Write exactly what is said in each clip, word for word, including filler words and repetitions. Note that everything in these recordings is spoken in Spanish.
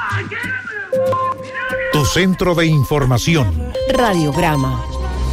Tu centro de información. Radiograma.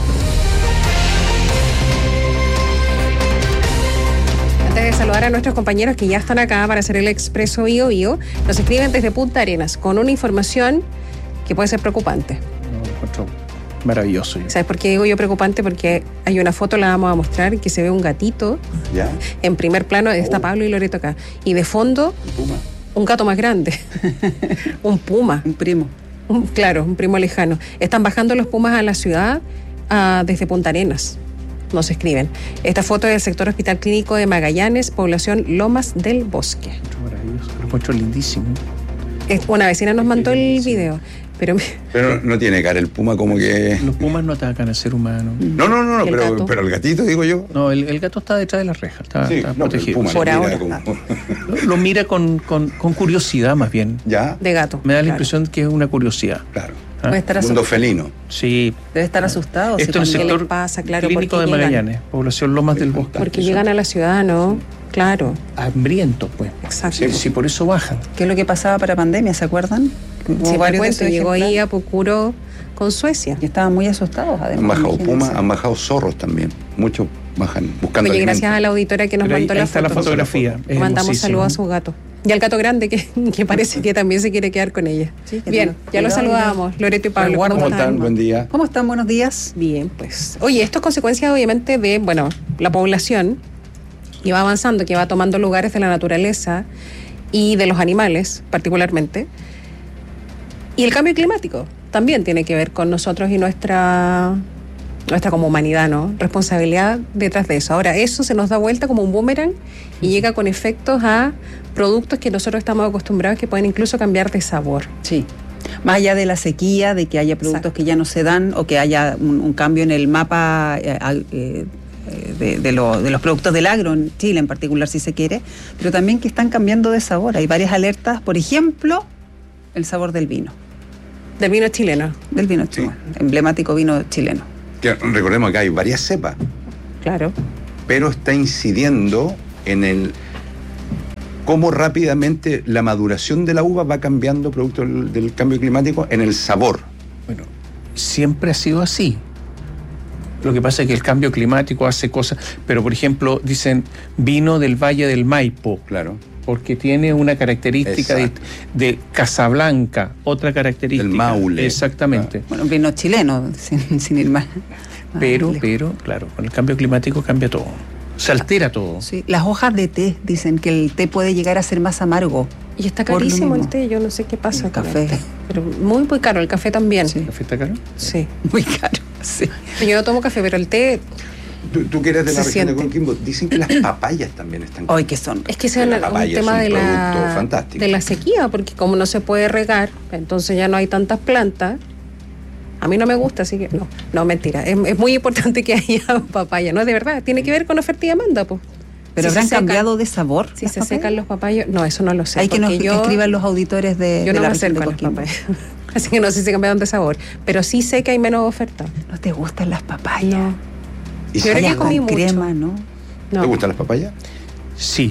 Antes de saludar a nuestros compañeros que ya están acá para hacer el Expreso Bio Bio, nos escriben desde Punta Arenas con una información que puede ser preocupante. No, encuentro maravilloso. ¿Sabes por qué digo yo preocupante? Porque hay una foto, la vamos a mostrar, que se ve un gatito. ¿Ya? En primer plano, está oh. Pablo y Loreto acá. Y de fondo, un, puma. un gato más grande. Un puma. Un primo. Un, claro, un primo lejano. Están bajando los pumas a la ciudad uh, desde Punta Arenas. Nos escriben. Esta foto es del sector Hospital Clínico de Magallanes, población Lomas del Bosque. Maravilloso, lo encuentro lindísimo. Es, una vecina nos mandó el video. Pero, pero no tiene cara el puma como que... Los pumas no atacan al ser humano. No, no, no, no pero, pero el gatito, digo yo. No, el, el gato está detrás de las rejas, está, sí, está no, protegido. Puma por ahora. Como... lo, lo mira con, con, con curiosidad más bien. ¿Ya? De gato. Me da la claro. impresión que es una curiosidad. Claro. ¿Ah? Puede estar mundo felino. Sí. Debe estar asustado. Esto es el sector pasa, claro, clínico de Magallanes, población Lomas del Bosque. Porque llegan a la ciudad, ¿no? Claro. Hambrientos, pues. Exacto. Sí, sí, por eso bajan. ¿Qué es lo que pasaba para pandemia, se acuerdan? Sí, varios cuento, llegó ahí a Pucuro con Suecia. Y estaban muy asustados, además. Han bajado pumas, han bajado zorros también. Muchos bajan buscando Oye, alimento. Gracias a la auditora que nos Pero mandó ahí, la, ahí está foto. la fotografía. Es mandamos saludos a su gato. Y al gato grande, que, que parece que también se quiere quedar con ella. Sí, bien, ya lo saludamos, Loreto y Pablo. ¿Cómo, ¿Cómo están? Buen día. ¿Cómo están? Buenos días. Bien, pues. Oye, esto es consecuencia, obviamente, de, bueno, la población que va avanzando, que va tomando lugares de la naturaleza y de los animales, particularmente. Y el cambio climático también tiene que ver con nosotros y nuestra... nuestra como humanidad, ¿no? Responsabilidad detrás de eso. Ahora, eso se nos da vuelta como un boomerang y llega con efectos a productos que nosotros estamos acostumbrados que pueden incluso cambiar de sabor. Sí. Más allá de la sequía, de que haya productos Exacto. que ya no se dan o que haya un, un cambio en el mapa eh, eh, de, de, lo, de los productos del agro, en Chile en particular, si se quiere, pero también que están cambiando de sabor. Hay varias alertas, por ejemplo, el sabor del vino. Del vino chileno. Del vino chileno, sí. Emblemático vino chileno. Que recordemos que hay varias cepas. Claro. Pero está incidiendo en el cómo rápidamente la maduración de la uva va cambiando producto del, del cambio climático en el sabor. Bueno, siempre ha sido así. Lo que pasa es que el cambio climático hace cosas, pero por ejemplo dicen vino del Valle del Maipo. Claro. Porque tiene una característica de, de Casablanca, otra característica. El Maule. Exactamente. Ah. Bueno, un vino chileno, sin, sin ir más. Pero, ah, pero, claro, con el cambio climático cambia todo. Se altera todo. Sí, las hojas de té dicen que el té puede llegar a ser más amargo. Y está carísimo el té, yo no sé qué pasa. El café. El té. Pero muy, muy caro, el café también. Sí. ¿El café está caro? Sí. Muy caro, sí. Yo no tomo café, pero el té... Tú, tú que eres de la región de Coquimbo, dicen que las papayas también están... Ay, que son. Es que ese es un tema de la, de la sequía, porque como no se puede regar, entonces ya no hay tantas plantas. A mí no me gusta, así que no, no, mentira. Es, es muy importante que haya papaya, ¿no? De verdad, tiene que ver con oferta y demanda, pues. ¿Pero si habrán cambiado de sabor? Si se secan los papayos, no, eso no lo sé. Hay que nos yo, escriban los auditores de, yo de no la me región de Coquimbo. Así que no sé si cambiaron de sabor, pero sí sé que hay menos oferta. ¿No te gustan las papayas? No. ¿Y yo creo que comí con crema, ¿no? ¿Te no. gustan las papayas? Sí.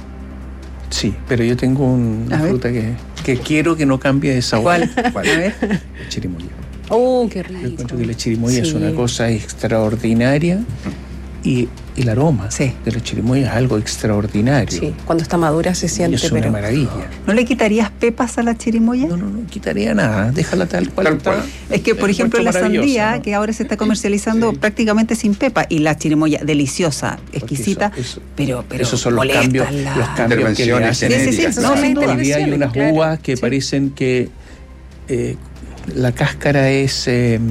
Sí, pero yo tengo un, una fruta que, que quiero que no cambie de sabor. ¿Cuál? ¿Cuál? A ver. La chirimoya. Oh, qué rico. Yo encuentro que la chirimoya sí. es una cosa extraordinaria y el aroma sí. de la chirimoya es algo extraordinario. Sí, cuando está madura se siente, es pero... una maravilla. ¿No le quitarías pepas a la chirimoya? No, no, no quitaría nada, déjala tal cual. Tal cual. Está. Es que, por ejemplo, la sandía, ¿no? que ahora se está comercializando sí. prácticamente sin pepa, y la chirimoya deliciosa, exquisita, eso, eso, pero, pero esos son los cambios, la... los cambios que le hacen. Sí, sí, sí, no, sin duda. Hoy día hay unas claro. uvas que sí. parecen que eh, la cáscara es... Eh,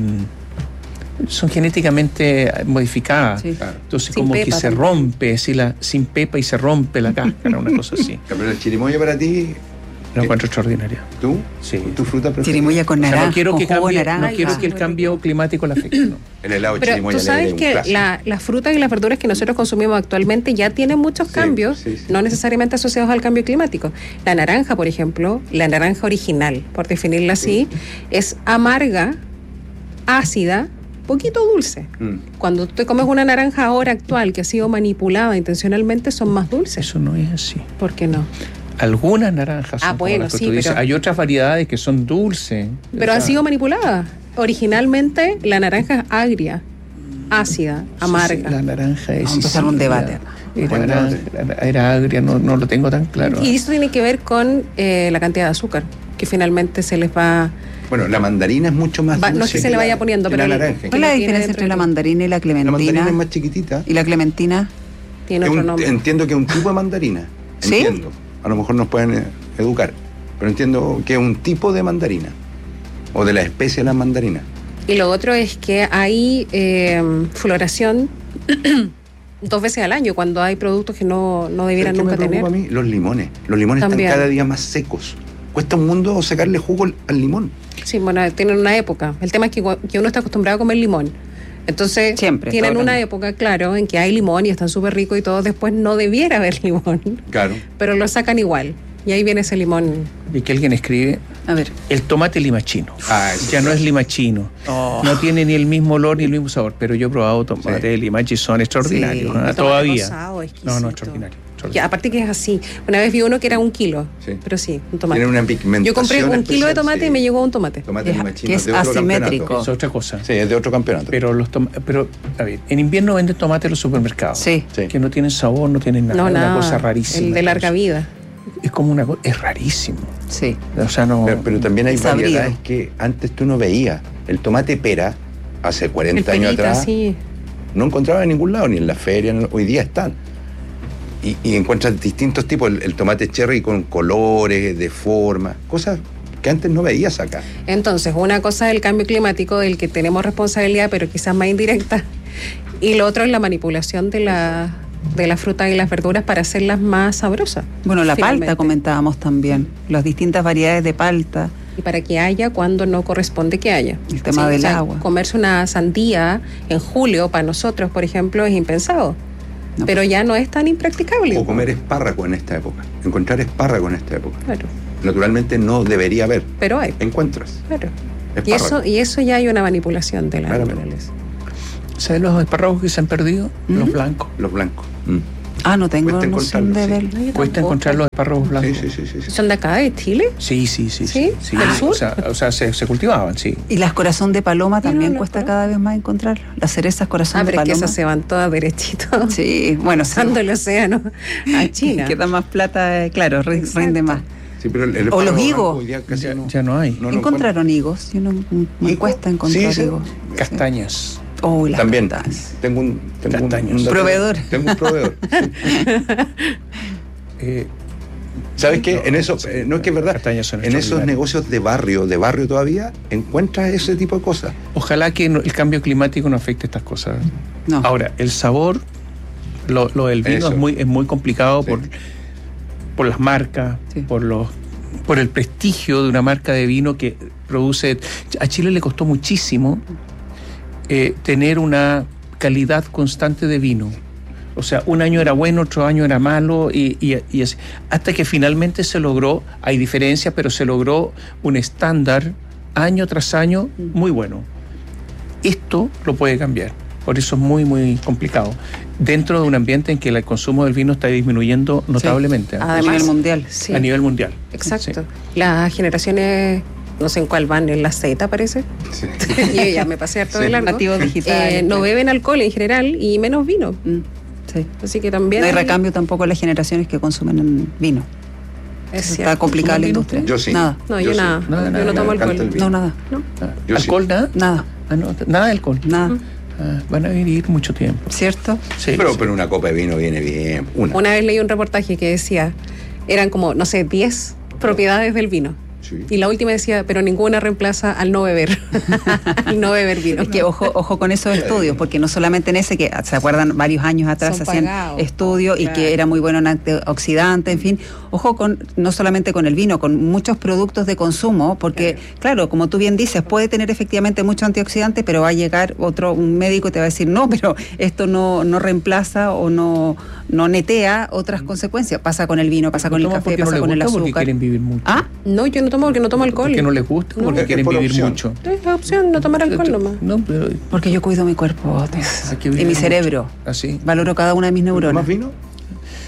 son genéticamente modificadas. Sí. Claro. Entonces, sin como que se también. rompe, si la, sin pepa y se rompe la cáscara, una cosa así. Pero la chirimoya para ti... Lo encuentro extraordinaria. ¿Tú? Sí. ¿Tu fruta preferida? Chirimoya con naranja, o sea, no quiero que cambie, naranja. No quiero que el cambio climático la afecte, ¿no? El helado de Pero chirimoya tú sabes que la, las frutas y las verduras que nosotros consumimos actualmente ya tienen muchos sí, cambios, sí, sí. no necesariamente asociados al cambio climático. La naranja, por ejemplo, la naranja original, por definirla así, sí. es amarga, ácida, poquito dulce. Mm. Cuando tú te comes una naranja ahora actual que ha sido manipulada intencionalmente, son más dulces. Eso no es así. ¿Por qué no? Algunas naranjas son Ah, como bueno, las que sí, tú dices. pero- Hay otras variedades que son dulces. Pero O han sea, sido manipuladas. Originalmente la naranja es agria, ácida, sí, amarga. sí, la naranja es. Vamos a empezar un debate. Era, Buen era, debate. era- era agria, no, no lo tengo tan claro. Y eso tiene que ver con eh, la cantidad de azúcar que finalmente se les va. Bueno, la mandarina es mucho más Va- no dulce es que se que le la- vaya poniendo, que pero la el- naranja. ¿Cuál es la Tiene diferencia dentro entre de la todo. mandarina y la La mandarina clementina? es más chiquitita. ¿Y la clementina? Tiene Es otro un- nombre. entiendo que es un tipo de mandarina. ¿Sí? Entiendo. A lo mejor nos pueden eh, educar. Pero entiendo que es un tipo de mandarina. O de la especie de la mandarina. Y lo otro es que hay eh, floración dos veces al año cuando hay productos que no, no debieran ¿Sabes qué nunca me preocupa tener. a mí? Los limones. Los limones También. están cada día más secos. Cuesta un mundo sacarle jugo al- al limón. Sí, bueno, tienen una época. El tema es que, que uno está acostumbrado a comer limón. Entonces, Siempre, tienen todo el una año. época, claro, en que hay limón y están súper ricos y todo. Después no debiera haber limón, Claro. pero lo sacan igual. Y ahí viene ese limón. Y que alguien escribe, A ver. el tomate limachino. Ah, eso Ya es no es clásico. limachino. Oh. No tiene ni el mismo olor ni el mismo sabor. Pero yo he probado tomate Sí. de limachi, son extraordinarios. Sí, ¿eh? tomate Todavía. rosado, exquisito. No, no, extraordinario. extraordinario. Que aparte que es así. Una vez vi uno que era un kilo. Sí. Pero sí, un tomate. Tienen una pigmentación Yo compré un kilo de especial, tomate sí. y me llegó un tomate. Tomate Es- limachino que es de otro asimétrico. campeonato. Es otra cosa. Sí, es de otro campeonato. Pero, los tom- pero, a ver, en invierno venden tomate en los supermercados. Sí. Sí. Que no tienen sabor, no tienen nada. No, es una nada. cosa rarísima. El de larga vida. Es como una cosa, es rarísimo. Sí. O sea, no. Pero, pero también hay Desabrido. variedades que antes tú no veías. El tomate pera, hace El cuarenta años perita, atrás, sí. no encontraba en ningún lado, ni en la feria, ni- hoy día están. Y, y encuentras distintos tipos, el, el tomate cherry con colores, de forma, cosas que antes no veías acá. Entonces, una cosa es el cambio climático del que tenemos responsabilidad, pero quizás más indirecta. Y lo otro es la manipulación de la de las frutas y las verduras para hacerlas más sabrosas. Bueno, la finalmente. palta comentábamos también. Las distintas variedades de palta. Y para que haya cuando no corresponde que haya. El tema del agua. Comerse una sandía en julio para nosotros, por ejemplo, es impensado. No. Pero ya no es tan impracticable. O comer espárrago en esta época. Encontrar espárrago en esta época. Claro, Naturalmente no debería haber. pero hay. Encuentras. Claro. Y Espárrago. eso, y eso ya hay una manipulación de la Claramente. naturaleza. ¿Sabes los espárragos que se han perdido? Los blancos. Los blancos. Mm. Ah, no tengo Cuesta noción de encontrarlo, verlo. Cuesta encontrar los espárragos Sí, blancos. sí, sí, sí, sí. ¿Son de acá, de Chile? Sí, sí, sí. ¿Sí? sí. ¿Del sur? O sea, o sea se, se cultivaban, sí. Y las corazón de paloma también no, cuesta no. cada vez más encontrarlo. Las cerezas corazón Ah, de pero es que paloma. esas se van todas derechito. Sí, bueno, sí. Cruzando el océano a China. Queda más plata, eh, claro, ri- Exacto. rinde más. Sí, pero el, el O los espárrago higos. blanco hoy día casi Ya, no- ya no hay. no lo ¿Encontraron higos? Yo no, me ¿Higo? cuesta encontrar Sí, sí. higos. Castañas. Oh, y las También. castañas. Tengo un, tengo un- Castaños. un dato- Proveedor. Tengo un proveedor. Eh, ¿Sabes qué? En eso, eh, no es que es verdad. Castañas son En esos extraordinarios. negocios de barrio, de barrio todavía, encuentras ese tipo de cosas. Ojalá que no- el cambio climático no afecte estas cosas. No. Ahora, el sabor, lo, lo del vino Eso. es muy, es muy complicado Sí. por, por las marcas, Sí. por los por el prestigio de una marca de vino que produce. A Chile le costó muchísimo eh, tener una calidad constante de vino. O sea, un año era bueno, otro año era malo, y, y, y así. Hasta que finalmente se logró, hay diferencias, pero se logró un estándar año tras año muy bueno. Esto lo puede cambiar, por eso es muy, muy complicado. Dentro de un ambiente en que el consumo del vino está disminuyendo notablemente, ¿eh? A Además, nivel mundial. Sí, a nivel mundial. exacto. Las generaciones, no sé en cuál van, en la Z parece. Sí. Yo ya me pasé harto Sí. de largo. Nativos digitales. Eh, no beben alcohol en general y menos vino. Mm, sí. Así que también No hay recambio tampoco en las generaciones que consumen en vino. es Está cierto. complicada la ¿Consumen vino industria. Yo sí. Nada, No, Yo yo sí. nada. Nada, Yo nada, no me tomo encanta alcohol. el vino. no, nada, No. Ah, Yo sí. ¿Alcohol nada? nada. Ah, no, nada de alcohol. Nada. Ah, van a vivir mucho tiempo. ¿Cierto? Sí, Pero, sí. pero una copa de vino viene bien. Una. Una vez leí un reportaje que decía, eran como, no sé, diez propiedades del vino. Sí. Y la última decía, pero ninguna reemplaza al no beber. al no beber vino. Es que ojo, ojo con esos estudios, porque no solamente en ese, que se acuerdan varios años atrás Son se hacían pagados, estudios y claro. que era muy bueno en antioxidante, en fin. Ojo con no solamente con el vino, con muchos productos de consumo, porque claro, como tú bien dices, puede tener efectivamente mucho antioxidante, pero va a llegar otro, un médico y te va a decir, no, pero esto no, no reemplaza o no, no netea otras consecuencias. Pasa con el vino, pasa con el ¿Toman café, porque no pasa les con el gusta o porque azúcar. quieren vivir mucho? Ah, No, yo no tomo porque no tomo alcohol. ¿Porque no les gusta o No. porque Es quieren por vivir opción. mucho? Es la opción, no tomar alcohol nomás. No, pero porque yo cuido mi cuerpo hay que y vivir mi mucho. cerebro. Así. Valoro cada una de mis neuronas. ¿Más vino?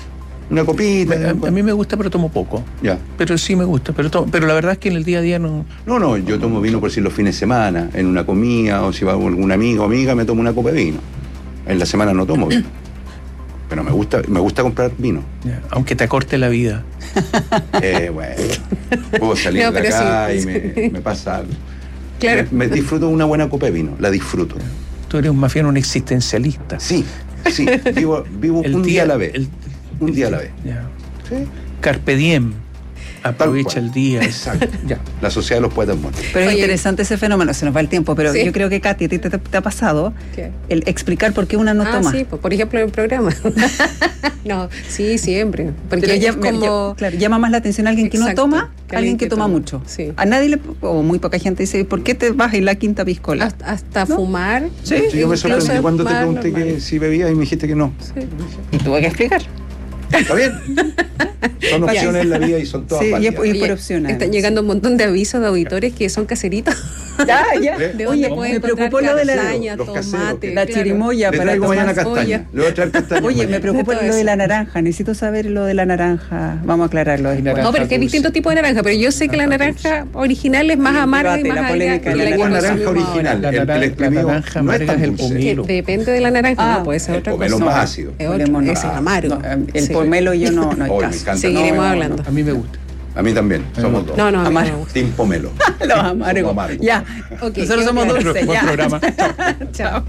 Una copita. A, a mí me gusta, pero tomo poco. Ya. Pero sí me gusta, pero tomo, pero la verdad es que en el día a día no... No, no, yo tomo vino por si los fines de semana, en una comida, o si va algún amigo o amiga, me tomo una copa de vino. En la semana no tomo vino. Pero me gusta, me gusta comprar vino. Ya, aunque te acorte la vida. Eh, bueno, puedo salir No, de pero acá sí, y sí. me, me pasa algo. Claro. Me, me disfruto una buena copa de vino, la disfruto. Tú eres más bien un existencialista. Sí, sí, vivo, vivo El un día, día a la vez. el- un el día a la vez. Ya. Sí, Carpe diem. Aprovecha cual. el día. exacto. Ya. La sociedad de los poetas muertos. Pero es Oye, interesante ese fenómeno, se nos va el tiempo, pero sí. yo creo que, Katy, a ti te, te- te ha pasado ¿Qué? el explicar por qué una no ah, toma. sí, pues, por ejemplo, en el programa. No, sí, siempre. Porque Pero es ya- como... ya- claro, llama más la atención alguien que Exacto, no toma que a alguien que, toma, mucho. Sí. A nadie le, o muy poca gente dice, ¿por qué te vas en la quinta piscola? Hasta, hasta ¿No? fumar. Sí, Sí, yo me incluso sorprendí es cuando te más pregunté normal. que si bebías y me dijiste que no. Sí. Y tuve que explicar. Está bien. Son opciones en la vida y son todas Sí, y es, válidas. y es por Oye, opción. Están además. llegando un montón de avisos de auditores que son caseritos. Ya, ya. ¿De Oye, dónde pueden me encontrar preocupó lo de la, castaña, los caseros, tomate? que- la claro. chirimoya Le para traigo mañana tomar. castaña. olla. Le voy a traer castaña. Oye, me mañana. preocupa Todo lo de eso. la naranja. Necesito saber lo de la naranja. Vamos a aclararlo después. naranja. No, pero es que hay dulce. distintos tipos de naranja, pero yo sé que la naranja original es más Sí, amarga y debate, más la agria polémica que de la la que Digo naranja. naranja consumimos ahora. original. La El, el naranja- la exprimido naranja no es amarga tan es el dulce. pomelo. Que depende de la naranja, Ah, no puede ser el otra pomelo cosa. más ácido. Es otro, Polémonos. ese es amargo. No, el Sí. pomelo yo no, no hay Oh, me caso. encanta. Seguiremos No, no, hablando. A mí me gusta. A mí también. Somos dos. No, no, a mí no me Amargo. gusta. Team pomelo. Los amargos. Somos amargos. Ya. Ok, Nosotros qué somos claro. dulces. Buen Ya. programa. Chao.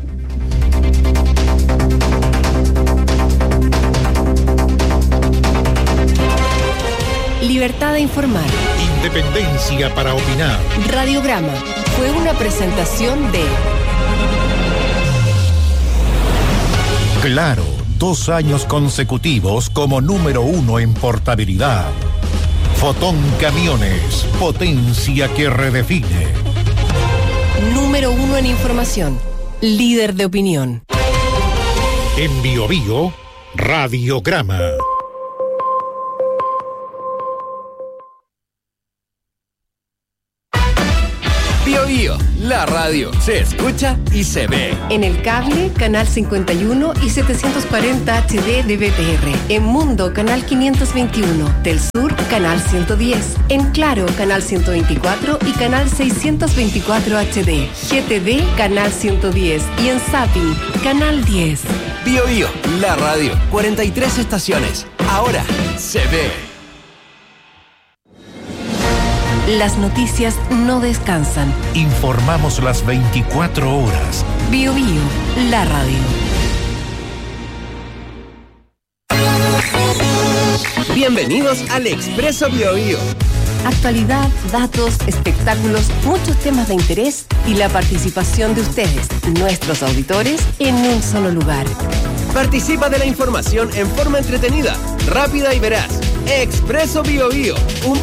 Libertad de informar. Independencia para opinar. Radiograma fue una presentación de Claro, dos años consecutivos como número uno en portabilidad. Fotón Camiones, potencia que redefine. número uno en información, líder de opinión. En Bio Bio, Radiograma. Bio Bio, la radio se escucha y se ve. En el cable, canal cincuenta y uno y setecientos cuarenta H D de B T R. En Mundo, canal quinientos veintiuno. Del Sur, canal ciento diez. En Claro, canal ciento veinticuatro y canal seiscientos veinticuatro H D. G T D, canal ciento diez. Y en Zapping, canal diez. Bio Bio, la radio, cuarenta y tres estaciones. Ahora se ve. Las noticias no descansan. Informamos las veinticuatro horas. Bio Bio, la radio. Bienvenidos al Expreso Bio Bio. Actualidad, datos, espectáculos, muchos temas de interés y la participación de ustedes, nuestros auditores, en un solo lugar. Participa de la información en forma entretenida, rápida y veraz. Expreso Bio Bio, un